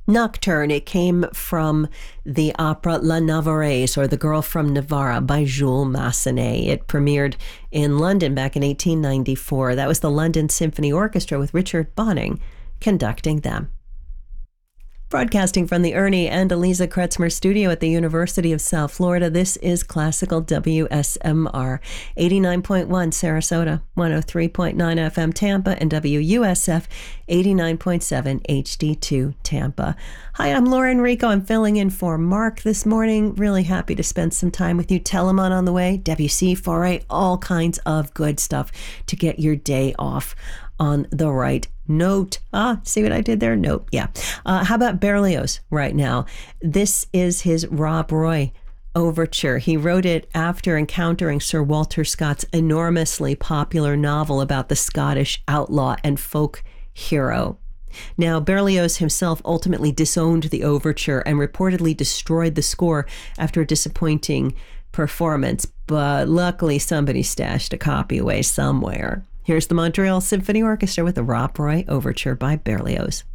Nocturne. It came from the opera La Navarrese, or The Girl from Navarra, by Jules Massenet. It premiered in London back in 1894. That was the London Symphony Orchestra with Richard Bonning conducting them. Broadcasting from the Ernie and Eliza Kretzmer studio at the University of South Florida, this is Classical WSMR, 89.1 Sarasota, 103.9 FM Tampa, and WUSF 89.7 HD2 Tampa. Hi, I'm Lauren Rico. I'm filling in for Mark this morning. Really happy to spend some time with you. Telemann on the way, WC4A, all kinds of good stuff to get your day off on the right note. See what I did there? Note. Yeah. How about Berlioz right now? This is his Rob Roy overture. He wrote it after encountering Sir Walter Scott's enormously popular novel about the Scottish outlaw and folk hero. Now, Berlioz himself ultimately disowned the overture and reportedly destroyed the score after a disappointing performance, but luckily somebody stashed a copy away somewhere. Here's the Montreal Symphony Orchestra with the Rob Roy Overture by Berlioz.